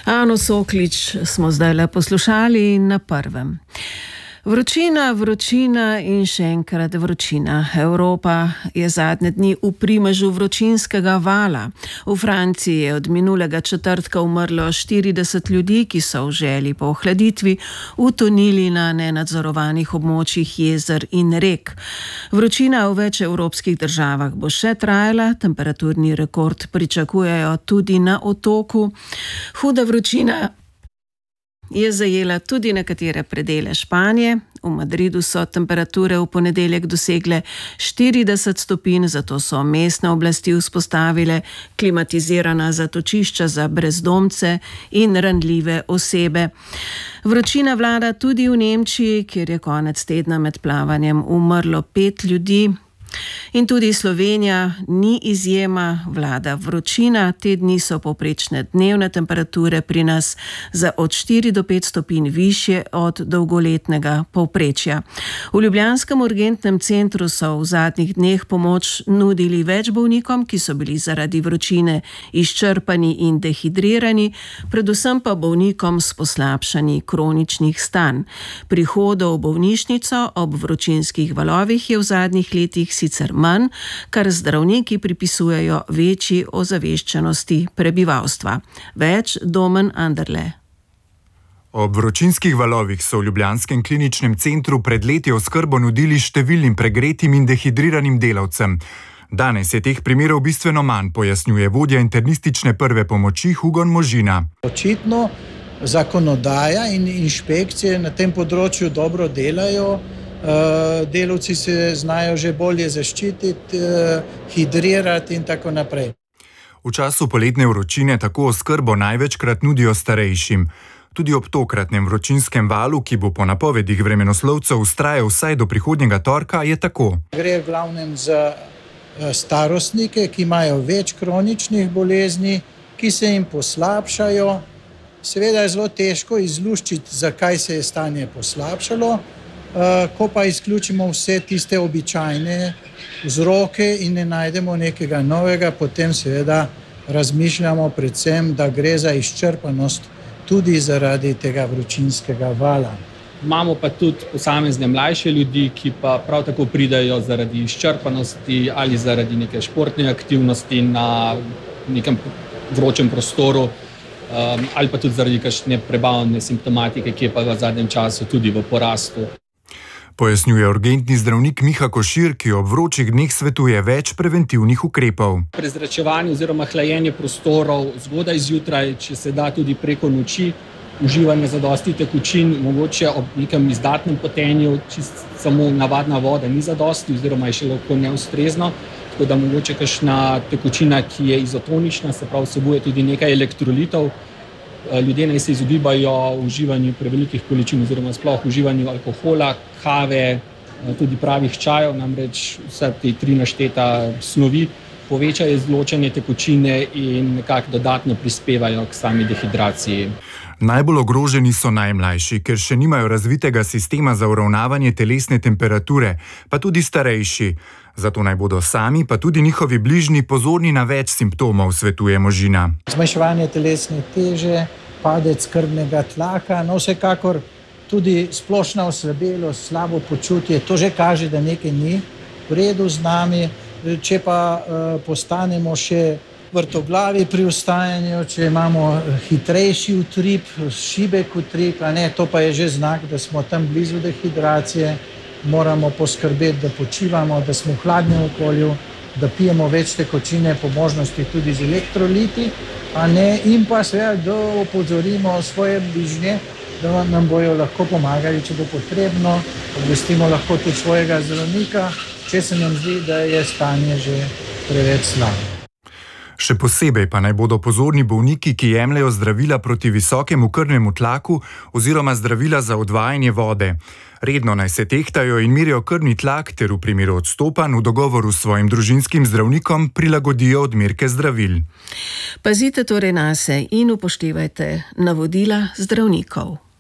Ano Soklič smo zdajle poslušali na prvem. Vročina, vročina in še enkrat vročina. Evropa je zadnje dni v primežu vročinskega vala. V Franciji je od minulega četrtka umrlo 40 ljudi, ki so v želji po ohladitvi utonili na nenadzorovanih območjih jezer in rek. Vročina v več evropskih državah bo še trajala, temperaturni rekord pričakujejo tudi na Otoku. Huda vročina je zajela tudi nekatere predele Španije. V Madridu so temperature v ponedeljek dosegle 40 stopinj, zato so mestne oblasti vzpostavile klimatizirana zatočišča za brezdomce in ranljive osebe. Vročina vlada tudi v Nemčiji, kjer je konec tedna med plavanjem umrlo 5 ljudi. In tudi Slovenija ni izjema, vlada vročina. Te dni so povprečne dnevne temperature pri nas za od 4 do 5 stopinj višje od dolgoletnega povprečja. V ljubljanskem urgentnem centru so v zadnjih dneh pomoč nudili več bolnikom, ki so bili zaradi vročine izčrpani in dehidrirani, predvsem pa bolnikom s poslabšanji kroničnih stanj. Prihodov v bolnišnico ob vročinskih valovih je v zadnjih letih sicer manj, kar zdravniki pripisujejo večji ozaveščenosti prebivalstva. Več Domen Anderle. Ob vročinskih valovih so v ljubljanskem kliničnem centru pred leti oskrbo nudili številnim pregretim in dehidriranim delavcem. Danes je teh primerov bistveno manj, pojasnjuje vodja internistične prve pomoči Hugon Možina. Očitno zakonodaja in inšpekcije na tem področju dobro delajo. Delavci se znajo že bolje zaščititi, hidrirati in tako naprej. V času poletne vročine tako oskrbo največkrat nudijo starejšim. Tudi ob tokratnem vročinskem valu, ki bo po napovedih vremenoslovcev vztrajal vsaj do prihodnjega torka, je tako. Gre v glavnem za starostnike, ki imajo več kroničnih bolezni, ki se jim poslabšajo. Seveda je zelo težko izluščiti, zakaj se je stanje poslabšalo. Ko pa izključimo vse tiste običajne vzroke in ne najdemo nekega novega, potem seveda razmišljamo predvsem, da gre za izčrpanost tudi zaradi tega vročinskega vala. Imamo pa tudi posamezne mlajše ljudi, ki pa prav tako pridajo zaradi izčrpanosti ali zaradi neke športne aktivnosti na nekem vročem prostoru ali pa tudi zaradi kakšne prebavne simptomatike, ki je pa v zadnjem času tudi v porastu. Pojasnjuje urgentni zdravnik Miha Košir, ki ob vročih dneh svetuje več preventivnih ukrepov. Prezračevanje oziroma hlajenje prostorov zgodaj zjutraj, če se da tudi preko noči, uživanje zadosti tekočin, mogoče ob nekem izdatnem potenju, čisto samo navadna voda ni zadosti oziroma je še lahko neustrezno, tako da mogoče kakšna tekočina, ki je izotonična, se pravi vsebuje tudi nekaj elektrolitov. Ljudje naj se izogibajo uživanju prevelikih količin oziroma sploh uživanju alkohola, kave, tudi pravih čajev, namreč vse te 3 našteta snovi povečajo izločanje tekočine in nekako dodatno prispevajo k sami dehidraciji. Najbolj ogroženi so najmlajši, ker še nimajo razvitega sistema za uravnavanje telesne temperature, pa tudi starejši. Zato naj bodo sami, pa tudi njihovi bližnji pozorni na več simptomov, svetuje Možina. Zmanjševanje telesne teže, padec krvnega tlaka, vsekakor tudi splošna oslabelost, slabo počutje, to že kaže, da nekaj ni v redu z nami. Če pa postanemo še vrtoglavi pri vstajanju, če imamo hitrejši utrip, šibek utrip, to pa je že znak, da smo tam blizu dehidracije. Moramo poskrbeti, da počivamo, da smo v hladnem okolju, da pijemo več tekočine, po možnosti tudi z elektroliti, in pa seveda, da opozorimo svoje bližnje, da nam bojo lahko pomagali, če bo potrebno. Obvestimo lahko tudi svojega zdravnika, če se nam zdi, da je stanje že preveč slabo. Še posebej pa naj bodo pozorni bolniki, ki jemljejo zdravila proti visokemu krvnemu tlaku oziroma zdravila za odvajanje vode. Redno naj se tehtajo in merijo krvni tlak ter v primeru odstopanj v dogovoru s svojim družinskim zdravnikom prilagodijo odmerke zdravil. Pazite torej nase in upoštevajte navodila zdravnikov.